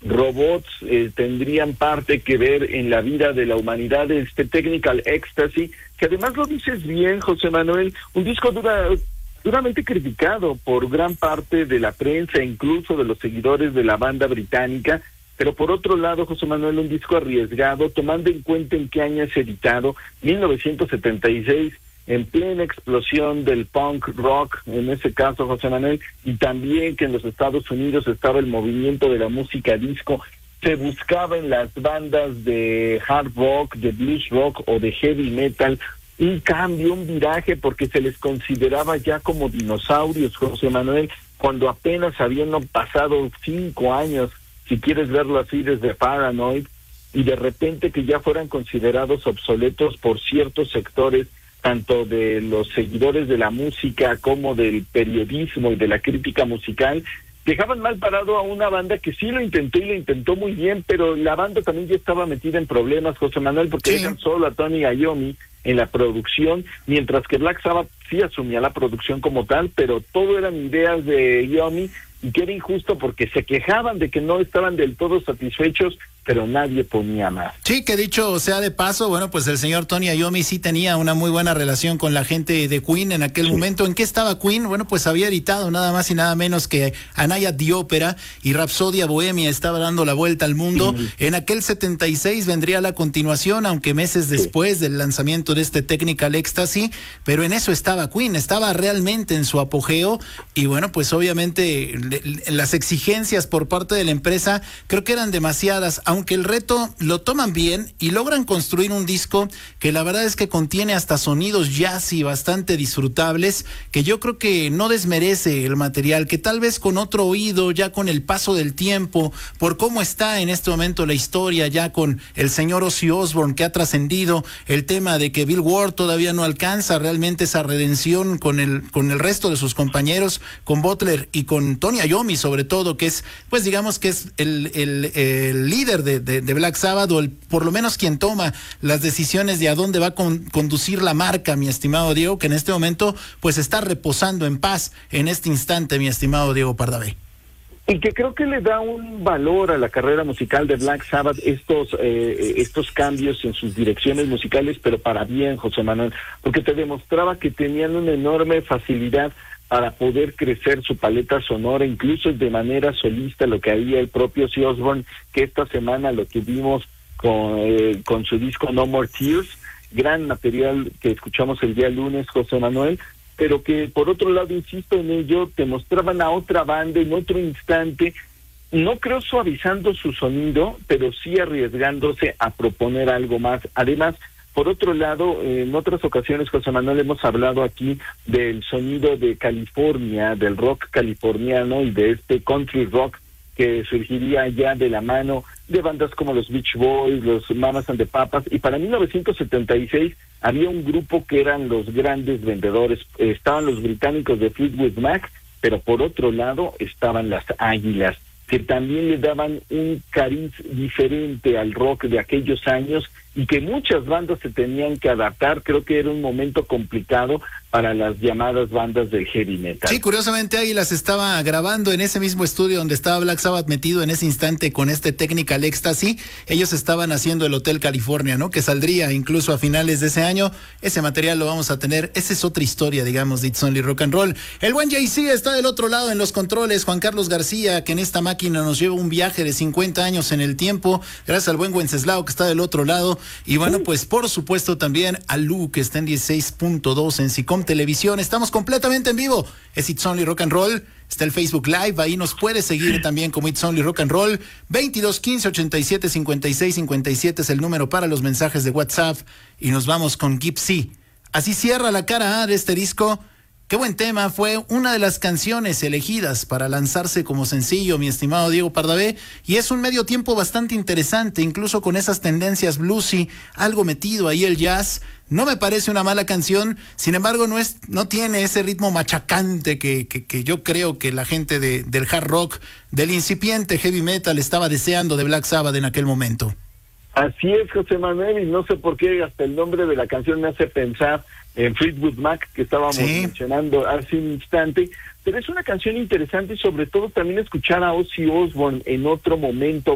robots tendrían parte que ver en la vida de la humanidad, Technical Ecstasy, que además lo dices bien, José Manuel, un disco duramente criticado por gran parte de la prensa, incluso de los seguidores de la banda británica, pero por otro lado, José Manuel, un disco arriesgado, tomando en cuenta en qué año es editado, 1976, en plena explosión del punk rock, en ese caso, José Manuel, y también que en los Estados Unidos estaba el movimiento de la música disco. Se buscaba en las bandas de hard rock, de blues rock o de heavy metal un cambio, un viraje, porque se les consideraba ya como dinosaurios, José Manuel, cuando apenas habían pasado 5 años, si quieres verlo así, desde Paranoid, y de repente que ya fueran considerados obsoletos por ciertos sectores, tanto de los seguidores de la música como del periodismo y de la crítica musical, dejaban mal parado a una banda que sí lo intentó y lo intentó muy bien, pero la banda también ya estaba metida en problemas, José Manuel, porque dejan solo a Tony Iommi en la producción, mientras que Black Sabbath sí asumía la producción como tal, pero todo eran ideas de Iommi, y que era injusto porque se quejaban de que no estaban del todo satisfechos, pero nadie ponía más. Sí, que dicho sea de paso, bueno, pues el señor Tony Iommi sí tenía una muy buena relación con la gente de Queen en aquel momento. ¿En qué estaba Queen? Bueno, pues había editado nada más y nada menos que A Night at the Opera y Rapsodia Bohemia, estaba dando la vuelta al mundo. En aquel 76 vendría la continuación, aunque meses después del lanzamiento de Technical Ecstasy, pero en eso estaba Queen, estaba realmente en su apogeo, y bueno, pues obviamente las exigencias por parte de la empresa creo que eran demasiadas, aunque el reto lo toman bien y logran construir un disco que la verdad es que contiene hasta sonidos jazzy bastante disfrutables, que yo creo que no desmerece el material, que tal vez con otro oído, ya con el paso del tiempo, por cómo está en este momento la historia, ya con el señor Ozzy Osbourne que ha trascendido, el tema de que Bill Ward todavía no alcanza realmente esa redención con el resto de sus compañeros, con Butler y con Tony Iommi sobre todo, que es, pues digamos que es el líder de Black Sabbath, o por lo menos quien toma las decisiones de a dónde va a conducir la marca, mi estimado Diego, que en este momento pues está reposando en paz en este instante, mi estimado Diego Pardavé. Y que creo que le da un valor a la carrera musical de Black Sabbath estos cambios en sus direcciones musicales, pero para bien, José Manuel, porque te demostraba que tenían una enorme facilidad para poder crecer su paleta sonora, incluso de manera solista, lo que haría el propio Ozzy Osbourne, que esta semana lo tuvimos con su disco No More Tears, gran material que escuchamos el día lunes, José Manuel, pero que por otro lado, insisto en ello, te mostraban a otra banda en otro instante, no creo suavizando su sonido, pero sí arriesgándose a proponer algo más. Además, por otro lado, en otras ocasiones, José Manuel, hemos hablado aquí del sonido de California, del rock californiano y de country rock que surgiría ya de la mano de bandas como los Beach Boys, los Mamas and the Papas, y para 1976 había un grupo que eran los grandes vendedores, estaban los británicos de Fleetwood Mac, pero por otro lado estaban las Águilas, que también le daban un cariz diferente al rock de aquellos años y que muchas bandas se tenían que adaptar. Creo que era un momento complicado para las llamadas bandas del heavy metal. Sí, curiosamente Águilas estaba grabando en ese mismo estudio donde estaba Black Sabbath metido en ese instante con Technical Ecstasy. Ellos estaban haciendo el Hotel California, ¿no? Que saldría incluso a finales de ese año. Ese material lo vamos a tener. Esa es otra historia, digamos, de It's Only Rock and Roll. El buen Jay-Z está del otro lado en los controles. Juan Carlos García, que en esta máquina nos lleva un viaje de 50 años en el tiempo. Gracias al buen Wenceslao, que está del otro lado. Y bueno, pues por supuesto también a Lu, que está en 16.2 en SICOM Televisión. Estamos completamente en vivo. Es It's Only Rock and Roll. Está el Facebook Live, ahí nos puedes seguir también como It's Only Rock and Roll. 2215-8756-57 es el número para los mensajes de WhatsApp. Y nos vamos con Gypsy. Así cierra la cara A de este disco. Qué buen tema, fue una de las canciones elegidas para lanzarse como sencillo, mi estimado Diego Pardavé, y es un medio tiempo bastante interesante, incluso con esas tendencias bluesy, algo metido ahí el jazz. No me parece una mala canción, sin embargo no tiene ese ritmo machacante que yo creo que la gente del hard rock, del incipiente heavy metal estaba deseando de Black Sabbath en aquel momento. Así es, José Manuel, y no sé por qué hasta el nombre de la canción me hace pensar en Fleetwood Mac, que estábamos mencionando hace un instante, pero es una canción interesante y sobre todo también escuchar a Ozzy Osbourne en otro momento,